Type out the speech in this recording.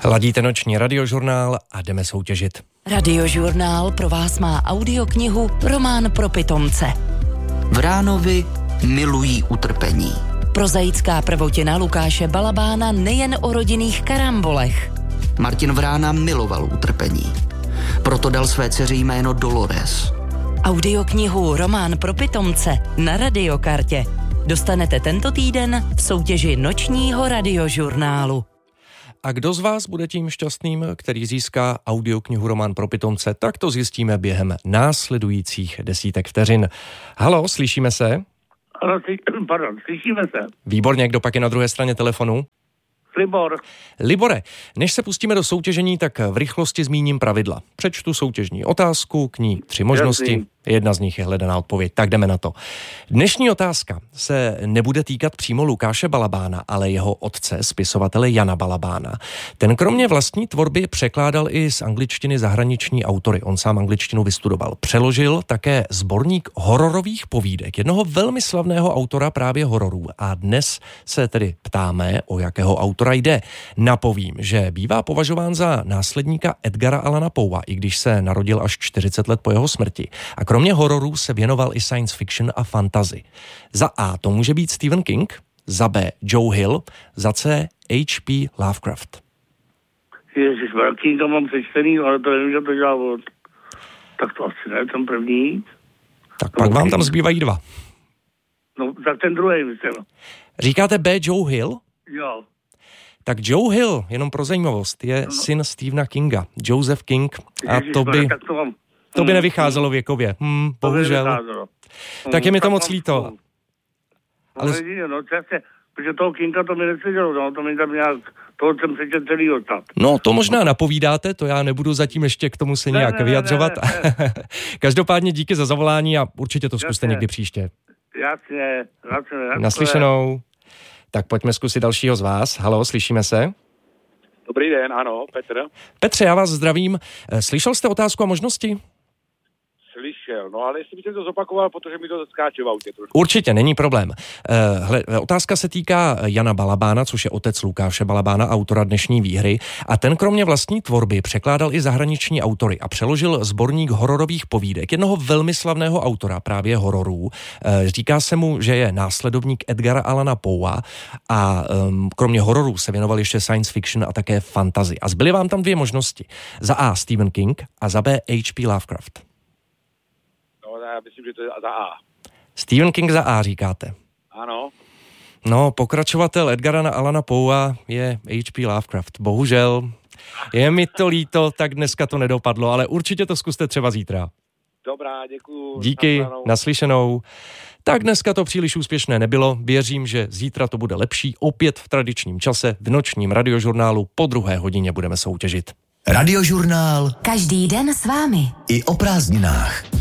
Ladíte noční radiožurnál a jdeme soutěžit. Radiožurnál pro vás má audioknihu Román pro pitomce. Vránovi milují utrpení. Prozaická prvotina Lukáše Balabána nejen o rodinných karambolech. Martin Vrána miloval utrpení. Proto dal své dceři jméno Dolores. Audioknihu Román pro pitomce na Radiokartě dostanete tento týden v soutěži nočního radiožurnálu. A kdo z vás bude tím šťastným, který získá audioknihu Román pro pitomce, tak to zjistíme během následujících desítek vteřin. Halo, slyšíme se? Halo, slyšíme se. Výborně, kdo pak je na druhé straně telefonu? Libore, než se pustíme do soutěžení, tak v rychlosti zmíním pravidla. Přečtu soutěžní otázku, k ní 3 možnosti. Jasný. Jedna z nich je hledaná odpověď, tak jdeme na to. Dnešní otázka se nebude týkat přímo Lukáše Balabána, ale jeho otce, spisovatele Jana Balabána. Ten kromě vlastní tvorby překládal i z angličtiny zahraniční autory. On sám angličtinu vystudoval. Přeložil také sborník hororových povídek, jednoho velmi slavného autora právě hororů. A dnes se tedy ptáme, o jakého autora jde. Napovím, že bývá považován za následníka Edgara Allana Poea, i když se narodil až 40 let po jeho smrti. A kromě hororů se věnoval i science fiction a fantasy. Za A to může být Stephen King, za B Joe Hill, za C H.P. Lovecraft. Ježiš, Kinga mám přečtený, ale to nevím, že to dělá od... Tak to asi ne, ten první. Tak pak vám tam zbývají 2. No, tak ten druhý, myslím. Říkáte B Joe Hill? Jo. Tak Joe Hill, jenom pro zajímavost, je syn Stephena Kinga, Joseph King, a Ježiš, to by nevycházelo věkově. Bohužel. Tak je mi to moc líto. Ale protože toho Kinga to mi nesedělo, no, to mi tam nějak, toho jsem přečet celý odtad. No, to možná napovídáte, to já nebudu zatím ještě k tomu se nějak vyjadřovat. Ne. Každopádně díky za zavolání a určitě to zkuste někdy příště. Jasně. Naslyšenou. Tak pojďme zkusit dalšího z vás. Halo, slyšíme se? Dobrý den, ano, Petr. Petře, já vás zdravím. Slyšel jste otázku a možnosti? Slyšel, no ale jestli byste to zopakoval, protože mi to skáče v autě trošku. Určitě, není problém. Otázka se týká Jana Balabána, což je otec Lukáše Balabána, autora dnešní výhry. A ten kromě vlastní tvorby překládal i zahraniční autory a přeložil sborník hororových povídek jednoho velmi slavného autora právě hororů. Říká se mu, že je následovník Edgara Allana Poea a kromě hororů se věnoval ještě science fiction a také fantasy. A zbyly vám tam 2 možnosti. Za A Stephen King a za B H.P. Lovecraft. Já myslím, že to je za A. Stephen King za A říkáte. Ano. No, pokračovatel Edgara Allana Poea je H.P. Lovecraft. Bohužel, je mi to líto, tak dneska to nedopadlo, ale určitě to zkuste třeba zítra. Dobrá, děkuju. Díky, naslyšenou. Tak dneska to příliš úspěšné nebylo. Věřím, že zítra to bude lepší. Opět v tradičním čase, v nočním radiožurnálu po 2. hodině budeme soutěžit. Radiožurnál. Každý den s vámi. I o prázdninách.